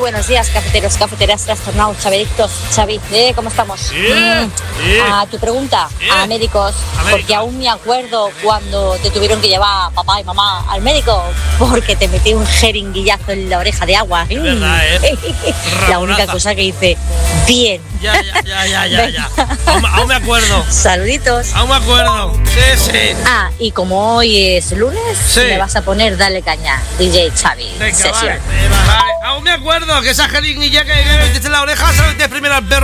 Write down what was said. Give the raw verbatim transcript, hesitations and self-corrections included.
buenos días, cafeteros, cafeteras, trastornados, chaveritos, Xavi, ¿eh? ¿Cómo estamos? Yeah, yeah. A tu pregunta, Yeah. a médicos, A porque médicos. aún me acuerdo cuando te tuvieron que llevar papá y mamá al médico, porque te metí un jeringuillazo en la oreja de agua. Es verdad, ¿eh? La única Rabonaza. cosa que hice, bien. Ya, ya, ya, ya, ya, ya. Aún, aún me acuerdo. Saluditos. Aún me acuerdo. Sí, sí. Ah, y como hoy es lunes, Sí. me vas a poner Dale Caña, D J Xavi. Venga, Sesión. vale. Vale. Aún me acuerdo que esa jeringuilla que me metiste en la oreja, solamente primero al perro.